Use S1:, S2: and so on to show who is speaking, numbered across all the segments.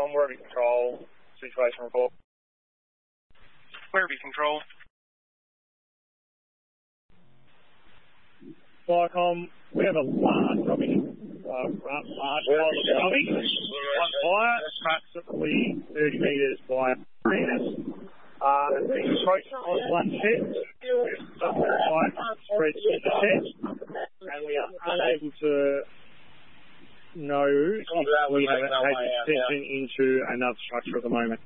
S1: Viacom, Werribee Control, situation report.
S2: Werribee Control.
S1: Viacom, we have a large rubbish pile of rubbish on fire, approximately 30 metres by meters. It's being approached on one set. The fire spreads to the set, and we are unable to know if we have extension into another structure at the moment.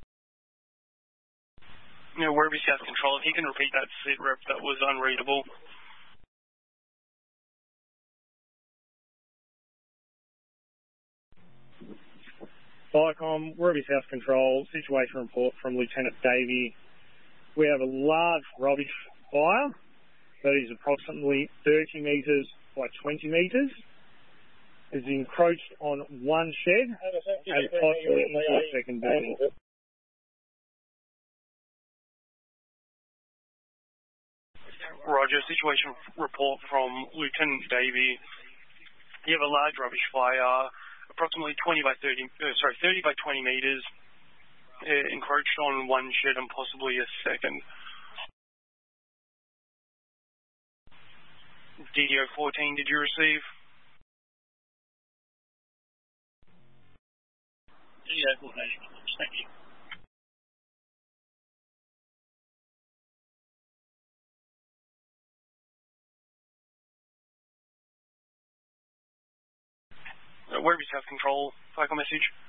S2: Werribee South Control, if you can repeat that sit rep, that was unreadable.
S1: Viacom, Werribee South Control, situation report from Lieutenant Davey. We have a large rubbish fire that is approximately 30 metres by 20 metres. It's encroached on one shed and possibly into a second building.
S2: Roger, situation report from Lieutenant Davey. You have a large rubbish fire, approximately 30 by 20 metres, encroached on one shed and possibly a second. DDO 14, did you receive?
S3: DDO 14, thank you.
S2: Werribee South Control, Viacom message.